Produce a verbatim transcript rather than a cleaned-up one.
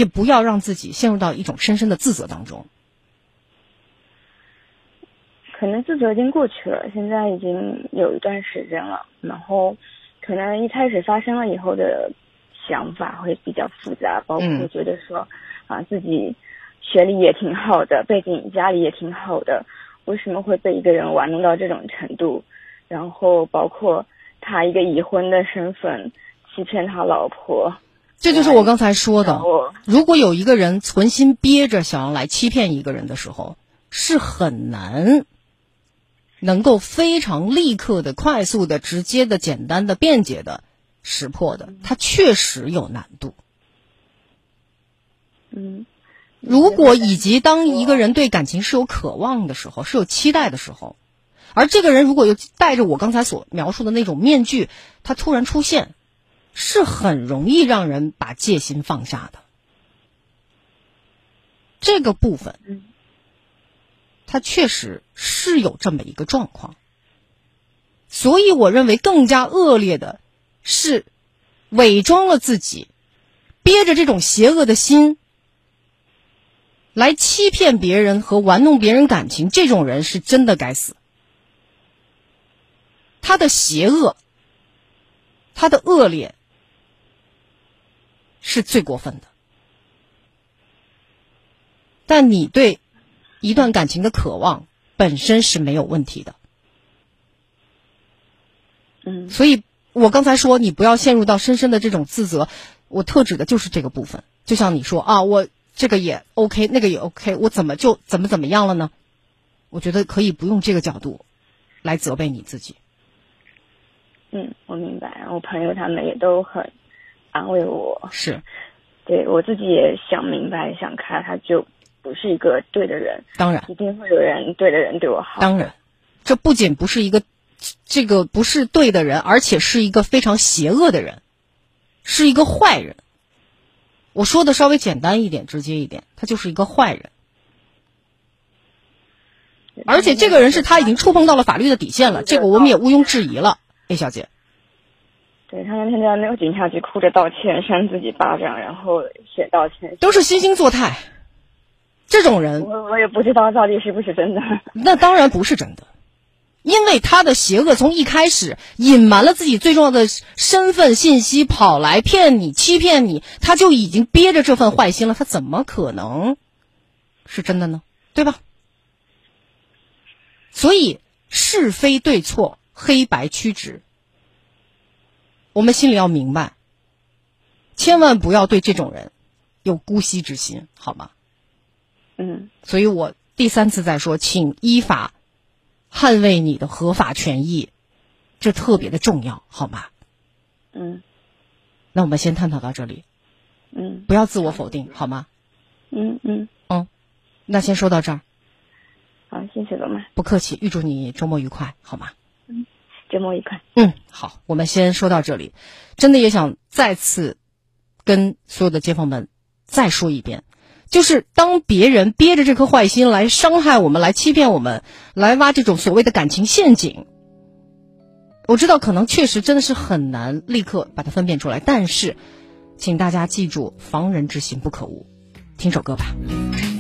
也不要让自己陷入到一种深深的自责当中。 可能自责已经过去了，现在已经有一段时间了，然后可能一开始发生了以后的想法会比较复杂，包括觉得说、嗯、啊自己学历也挺好的，背景家里也挺好的，为什么会被一个人玩弄到这种程度，然后包括他一个已婚的身份欺骗他老婆。 这就是我刚才说的，如果有一个人存心憋着想要来欺骗一个人的时候，是很难能够非常立刻的、快速的、直接的、简单的、便捷的识破的，它确实有难度。 嗯， 如果以及当一个人对感情是有渴望的时候，是有期待的时候，而这个人如果又带着我刚才所描述的那种面具，他突然出现，是很容易让人把戒心放下的。这个部分，它确实是有这么一个状况。所以我认为更加恶劣的是伪装了自己，憋着这种邪恶的心来欺骗别人和玩弄别人感情，这种人是真的该死。他的邪恶，他的恶劣是最过分的。但你对一段感情的渴望本身是没有问题的。 嗯， 所以我刚才说你不要陷入到深深的这种自责，我特指的就是这个部分。就像你说啊，我这个也 OK， 那个也 OK， 我怎么就怎么怎么样了呢？我觉得可以不用这个角度来责备你自己。 嗯，我明白。我朋友他们也都很安慰我。 是。 对，我自己也想明白想开，他就不是一个对的人。 当然， 一定会有人对的人对我好。 当然，这不仅不是一个这个不是对的人，而且是一个非常邪恶的人，是一个坏人。我说的稍微简单一点、直接一点，他就是一个坏人。而且这个人是他已经触碰到了法律的底线了，这个我们也毋庸置疑了。A 小姐， 对，他那天在那个警察局哭着道歉，扇自己巴掌，然后写道歉， 都是惺惺作态。这种人， 我我也不知道到底是不是真的。 那当然不是真的，因为他的邪恶从一开始隐瞒了自己最重要的身份信息，跑来骗你、欺骗你，他就已经憋着这份坏心了，他怎么可能是真的呢？对吧？所以是非对错、黑白曲直，我们心里要明白，千万不要对这种人有姑息之心，好吗？ 嗯。 所以我第三次再说，请依法捍卫你的合法权益，这特别的重要，好吗？ 嗯。 那我们先探讨到这里。 嗯。 不要自我否定，好吗？ 嗯嗯。 嗯，那先说到这儿。 好，谢谢罗曼。 不客气，预祝你周末愉快，好吗？ 嗯，周末愉快。 嗯，好，我们先说到这里。真的也想再次跟所有的街坊们再说一遍，就是当别人憋着这颗坏心来伤害我们、来欺骗我们、来挖这种所谓的感情陷阱，我知道可能确实真的是很难立刻把它分辨出来，但是请大家记住，防人之心不可无。听首歌吧。